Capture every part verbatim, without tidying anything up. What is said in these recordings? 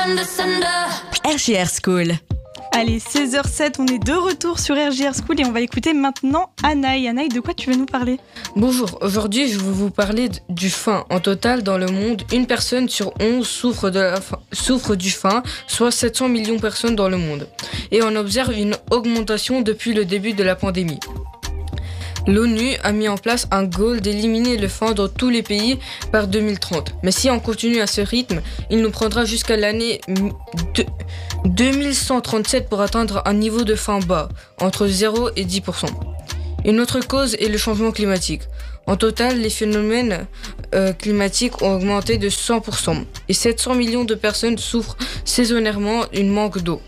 R J R School. Allez, seize heures zéro sept, on est de retour sur R J R School et on va écouter maintenant Anaï. Anaï, de quoi tu veux nous parler ? Bonjour, aujourd'hui je vais vous parler du faim. En total, dans le monde, une personne sur onze souffre, de la faim, souffre du faim, soit sept cents millions de personnes dans le monde. Et on observe une augmentation depuis le début de la pandémie. L'ONU a mis en place un goal d'éliminer le faim dans tous les pays par deux mille trente. Mais si on continue à ce rythme, il nous prendra jusqu'à l'année deux mille cent trente-sept pour atteindre un niveau de faim bas, entre zéro et dix pour cent. Une autre cause est le changement climatique. En total, les phénomènes euh, climatiques ont augmenté de cent pour cent et sept cents millions de personnes souffrent saisonnièrement d'un manque d'eau.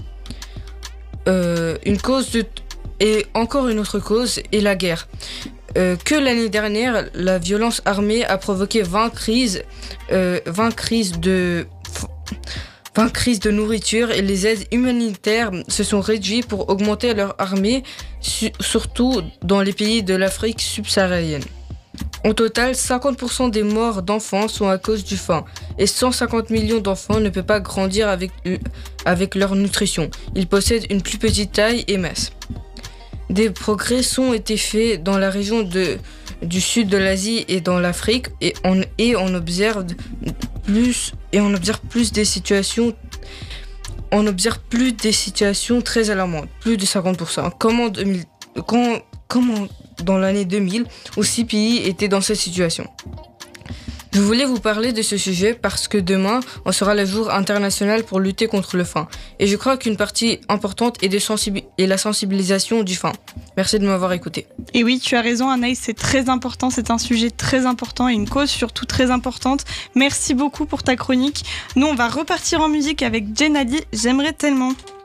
Euh, une cause de... Et encore une autre cause est la guerre. Euh, que l'année dernière, la violence armée a provoqué vingt crises, euh, vingt crises de... vingt crises de nourriture et les aides humanitaires se sont réduites pour augmenter leur armée, su- surtout dans les pays de l'Afrique subsaharienne. Au total, cinquante pour cent des morts d'enfants sont à cause du faim et cent cinquante millions d'enfants ne peuvent pas grandir avec, avec leur nutrition. Ils possèdent une plus petite taille et masse. Des progrès ont été faits dans la région de, du sud de l'Asie et dans l'Afrique et on, et on observe plus et on observe plus des situations on observe plus des situations très alarmantes, plus de cinquante pour cent. Comme en deux mille, quand, comme dans l'année deux mille où six pays étaient dans cette situation. Je voulais vous parler de ce sujet parce que demain, on sera le jour international pour lutter contre le faim. Et je crois qu'une partie importante est, de sensibi- est la sensibilisation du faim. Merci de m'avoir écouté. Et oui, tu as raison Anaïs, c'est très important, c'est un sujet très important et une cause surtout très importante. Merci beaucoup pour ta chronique. Nous, on va repartir en musique avec Jenadi, J'aimerais tellement.